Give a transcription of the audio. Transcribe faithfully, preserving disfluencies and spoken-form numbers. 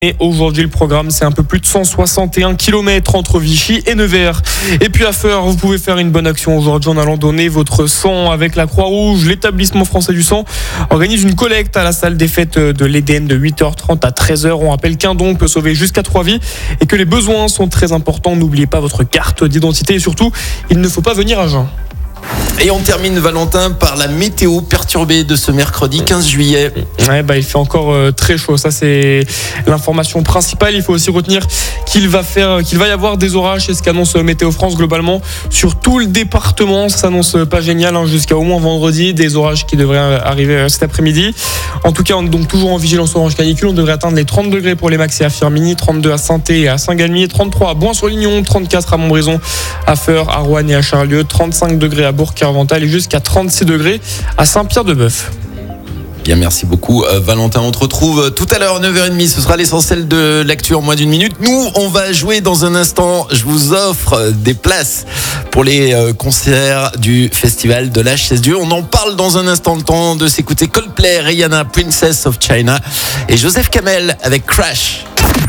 Et aujourd'hui, le programme, c'est un peu plus de cent soixante et un kilomètres entre Vichy et Nevers. Et puis à Feur, vous pouvez faire une bonne action aujourd'hui en allant donner votre sang avec la Croix-Rouge. L'établissement français du sang organise une collecte à la salle des fêtes de l'Éden de huit heures trente à treize heures. On rappelle qu'un don peut sauver jusqu'à trois vies et que les besoins sont très importants. N'oubliez pas votre carte d'identité et surtout, il ne faut pas venir à jeun. Et on termine, Valentin, par la météo perturbée de ce mercredi quinze juillet. Ouais, bah, il fait encore euh, très chaud. Ça, c'est l'information principale. Il faut aussi retenir qu'il va faire, qu'il va y avoir des orages. C'est ce qu'annonce Météo France globalement sur tout le département. Ça s'annonce pas génial hein, jusqu'à au moins vendredi. Des orages qui devraient arriver cet après-midi. En tout cas, on est donc toujours en vigilance orange canicule. On devrait atteindre les trente degrés pour les maxi à Firminy, trente-deux à Saint-Thé et à Saint-Galmier, trente-trois à Boin-sur-Lignon, trente-quatre à Montbrison, à Feur, à Roanne et à Charlieu, trente-cinq degrés à Bourg-Carvental et jusqu'à trente-six degrés à Saint-Pierre-de-Bœuf. Bien, merci beaucoup euh, Valentin. On te retrouve tout à l'heure, neuf heures trente. Ce sera l'essentiel de l'actu en moins d'une minute. Nous, on va jouer dans un instant. Je vous offre des places pour les euh, concerts du festival de l'H seize Dieu. On en parle dans un instant. Le temps de s'écouter Coldplay, Rihanna, Princess of China et Joseph Kamel avec Crash.